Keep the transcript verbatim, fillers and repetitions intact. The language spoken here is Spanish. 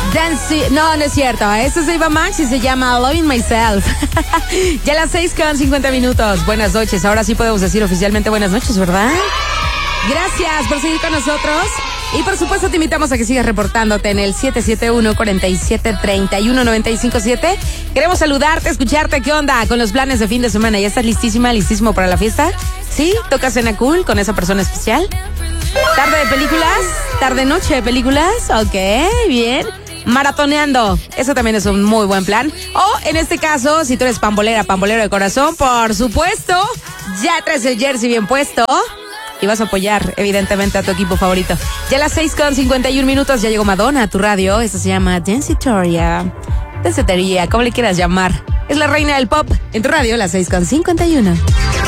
Dance, no, no es cierto. Esto es Eva Max y se llama Loving Myself. Ya a las seis con cincuenta minutos. Buenas noches. Ahora sí podemos decir oficialmente buenas noches, ¿verdad? Gracias por seguir con nosotros. Y por supuesto te invitamos a que sigas reportándote en el siete siete uno, cuatro siete, tres uno, nueve cinco siete. Queremos saludarte, escucharte. ¿Qué onda con los planes de fin de semana? ¿Ya estás listísima, listísimo para la fiesta? ¿Sí? ¿Toca cena cool con esa persona especial? ¿Tarde de películas? ¿Tarde-noche de películas? Ok, bien. Maratoneando, eso también es un muy buen plan. O en este caso, si tú eres pambolera, pambolero de corazón, por supuesto, ya traes el jersey bien puesto y vas a apoyar, evidentemente, a tu equipo favorito. Ya a las seis con cincuenta y un minutos ya llegó Madonna a tu radio. Esto se llama Dancitoria, Dancetería, como le quieras llamar. Es la reina del pop en tu radio, las seis con cincuenta y uno.